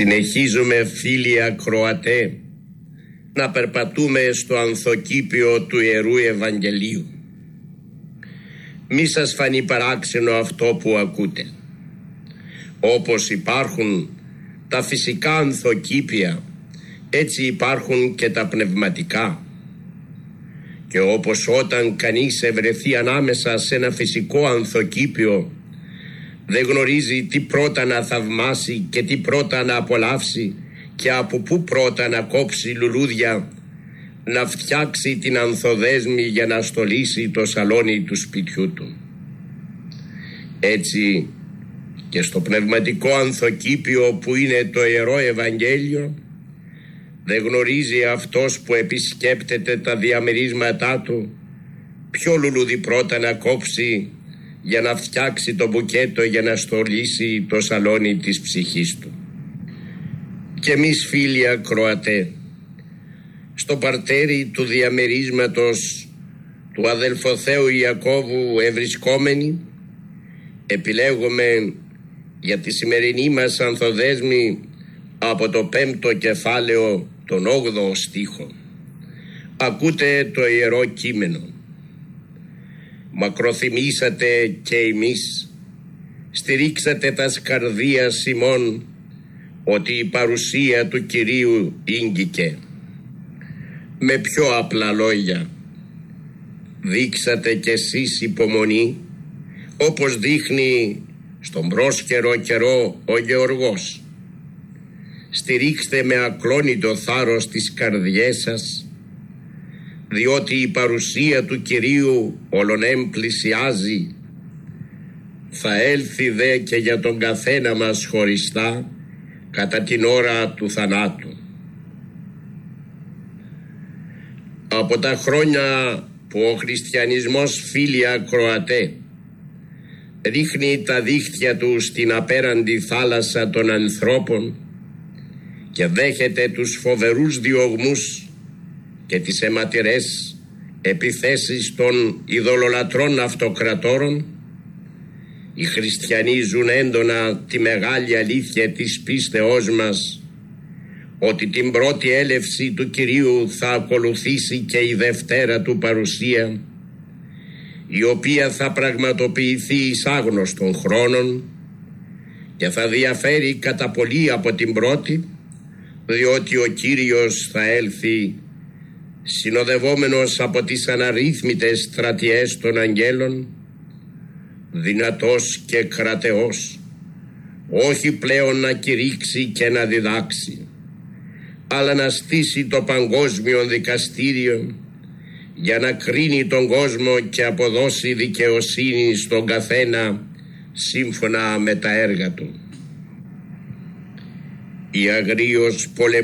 Συνεχίζουμε, φίλοι ακροατέ, να περπατούμε στο ανθοκήπιο του Ιερού Ευαγγελίου. Μη σας φανεί παράξενο αυτό που ακούτε. Όπως υπάρχουν τα φυσικά ανθοκήπια, έτσι υπάρχουν και τα πνευματικά. Και όπως όταν κανείς ευρεθεί ανάμεσα σε ένα φυσικό ανθοκήπιο, δεν γνωρίζει τι πρώτα να θαυμάσει και τι πρώτα να απολαύσει και από πού πρώτα να κόψει λουλούδια, να φτιάξει την ανθοδέσμη για να στολίσει το σαλόνι του σπιτιού του. Έτσι και στο πνευματικό ανθοκήπιο που είναι το Ιερό Ευαγγέλιο, δεν γνωρίζει αυτός που επισκέπτεται τα διαμερίσματά του ποιο λουλούδι πρώτα να κόψει για να φτιάξει το μπουκέτο για να στολίσει το σαλόνι της ψυχής του. Και εμείς, φίλοι ακροατέ, στο παρτέρι του διαμερίσματος του αδελφοθέου Ιακώβου ευρισκόμενοι, επιλέγουμε για τη σημερινή μας ανθοδέσμη από το 5ο κεφάλαιο τον 8ο στίχο. Ακούτε το Ιερό Κείμενο. Μακροθυμήσατε και εμείς, στηρίξατε τας καρδίας ημών, ότι η παρουσία του Κυρίου ήγγικε. Με πιο απλά λόγια, δείξατε κι εσείς υπομονή, όπως δείχνει στον πρόσκαιρο καιρό ο Γεωργός. Στηρίξτε με ακλόνητο θάρρος τις καρδιές σας, διότι η παρουσία του Κυρίου όλον πλησιάζει. Θα έλθει δε και για τον καθένα μας χωριστά κατά την ώρα του θανάτου. Από τα χρόνια που ο χριστιανισμός, φίλοι ακροατέ, ρίχνει τα δίχτυα του στην απέραντη θάλασσα των ανθρώπων και δέχεται τους φοβερούς διωγμούς και τις αιματηρές επιθέσεις των ειδωλολατρών αυτοκρατόρων, οι χριστιανοί ζουν έντονα τη μεγάλη αλήθεια της πίστεώς μας, ότι την πρώτη έλευση του Κυρίου θα ακολουθήσει και η δευτέρα του παρουσία, η οποία θα πραγματοποιηθεί εις άγνωστον χρόνων και θα διαφέρει κατά πολύ από την πρώτη, διότι ο Κύριος θα έλθει συνοδευόμενος από τις αναρρύθμιτες στρατιές των αγγέλων, δυνατός και κρατεός, όχι πλέον να κηρύξει και να διδάξει, αλλά να στήσει το παγκόσμιο δικαστήριο για να κρίνει τον κόσμο και αποδώσει δικαιοσύνη στον καθένα σύμφωνα με τα έργα του. Η αγρίος